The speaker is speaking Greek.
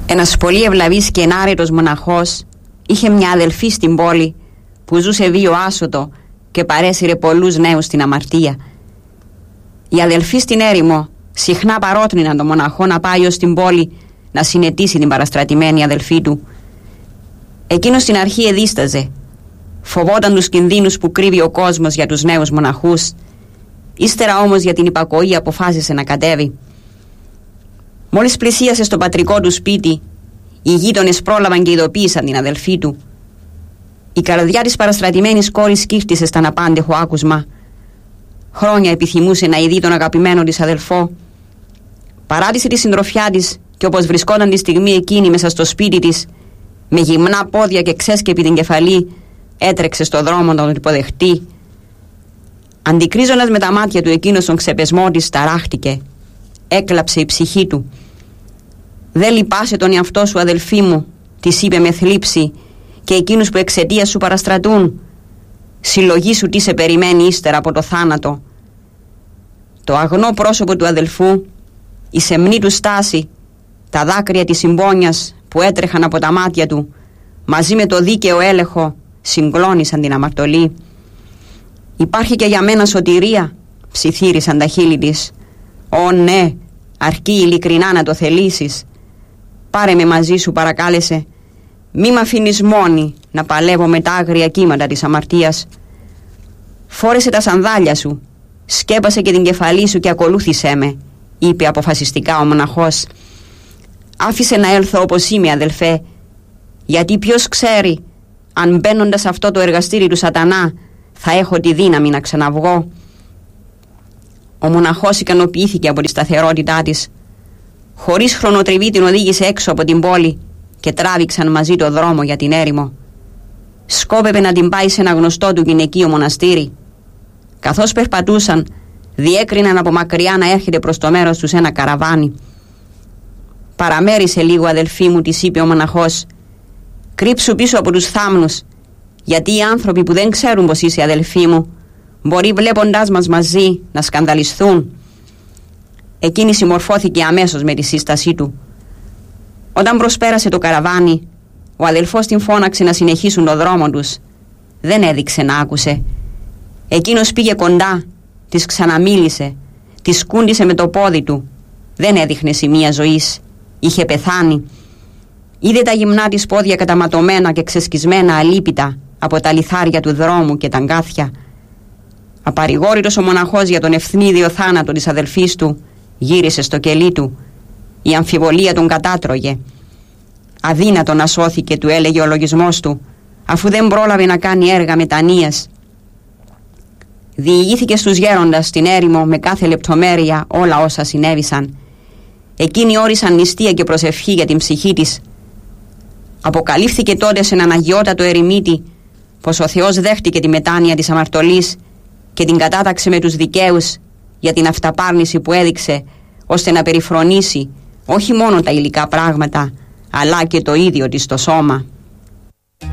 Ένας πολύ ευλαβής και ενάρετος μοναχός είχε μια αδελφή στην πόλη που ζούσε βίο άσωτο και παρέσυρε πολλούς νέους στην αμαρτία. Οι αδελφοί στην έρημο συχνά παρότριναν τον μοναχό να πάει ως την πόλη να συνετίσει την παραστρατημένη αδελφή του. Εκείνος στην αρχή εδίσταζε. Φοβόταν τους κινδύνους που κρύβει ο κόσμος για τους νέους μοναχούς. Ύστερα όμως για την υπακοή αποφάσισε να κατέβει. Μόλις πλησίασε στο πατρικό του σπίτι, οι γείτονες πρόλαβαν και ειδοποίησαν την αδελφή του. Η καρδιά της παραστρατημένης κόρης κύφτησε στα αναπάντεχο άκουσμα. Χρόνια επιθυμούσε να ειδεί τον αγαπημένο της αδελφό. Παράτησε τη συντροφιά της και όπως βρισκόταν τη στιγμή εκείνη μέσα στο σπίτι της, με γυμνά πόδια και ξέσκεπη την κεφαλή, έτρεξε στο δρόμο να τον υποδεχτεί. Αντικρίζοντας με τα μάτια του εκείνος τον ξεπεσμό της, ταράχτηκε. Έκλαψε η ψυχή του. «Δεν λυπάσαι τον εαυτό σου, αδελφή μου», της είπε με θλίψη, «και εκείνους που εξαιτίας σου παραστρατούν. Συλλογήσου τι σε περιμένει ύστερα από το θάνατο». Το αγνό πρόσωπο του αδελφού, η σεμνή του στάση, τα δάκρυα της συμπόνιας που έτρεχαν από τα μάτια του, μαζί με το δίκαιο έλεγχο, συγκλώνησαν την αμαρτωλή. «Υπάρχει και για μένα σωτηρία», ψιθύρισαν τα χείλη της. «Ω ναι, αρκεί ειλικρινά να το θελήσεις. Πάρε με μαζί σου», παρακάλεσε. «Μη μ' αφήνεις μόνη να παλεύω με τα άγρια κύματα της αμαρτίας. Φόρεσε τα σανδάλια σου, σκέπασε και την κεφαλή σου και ακολούθησέ με», είπε αποφασιστικά ο μοναχός. «Άφησε να έλθω όπως είμαι, αδελφέ, γιατί ποιος ξέρει αν μπαίνοντας αυτό το εργαστήρι του σατανά θα έχω τη δύναμη να ξαναβγώ». Ο μοναχός ικανοποιήθηκε από τη σταθερότητά της. Χωρίς χρονοτριβή την οδήγησε έξω από την πόλη και τράβηξαν μαζί το δρόμο για την έρημο. Σκόπευε να την πάει σε ένα γνωστό του γυναικείο μοναστήρι. Καθώς περπατούσαν, διέκριναν από μακριά να έρχεται προς το μέρος τους ένα καραβάνι. «Παραμέρισε λίγο, αδελφή μου», της είπε ο μοναχός. «Κρύψου πίσω από τους θάμνους, γιατί οι άνθρωποι που δεν ξέρουν πως είσαι αδελφή μου μπορεί βλέποντάς μας μαζί να σκανδαλισθούν». Εκείνη συμμορφώθηκε αμέσως με τη σύστασή του. Όταν προσπέρασε το καραβάνι, ο αδελφός την φώναξε να συνεχίσουν το δρόμο τους. Δεν έδειξε να άκουσε. Εκείνος πήγε κοντά, της ξαναμίλησε, της σκούντισε με το πόδι του. Δεν έδειχνε σημεία ζωής. Είχε πεθάνει. Είδε τα γυμνά της πόδια καταματωμένα και ξεσκισμένα αλίπητα από τα λιθάρια του δρόμου και τα αγκάθια. Απαρηγόρητος ο μοναχός για τον ευθνίδιο θάνατο της αδελφής του, γύρισε στο κελί του. Η αμφιβολία τον κατάτρωγε. «Αδύνατο να σώθηκε», του έλεγε ο λογισμός του, αφού δεν πρόλαβε να κάνει έργα μετανοίας. Διηγήθηκε στους γέροντας στην έρημο με κάθε λεπτομέρεια όλα όσα συνέβησαν. Εκείνοι όρισαν νηστεία και προσευχή για την ψυχή της. Αποκαλύφθηκε τότε σε έναν αγιότατο ερημίτη πως ο Θεός δέχτηκε τη μετάνοια της αμαρτωλής και την κατάταξε με τους δικαίους για την αυταπάρνηση που έδειξε, ώστε να περιφρονήσει όχι μόνο τα υλικά πράγματα αλλά και το ίδιο της το σώμα.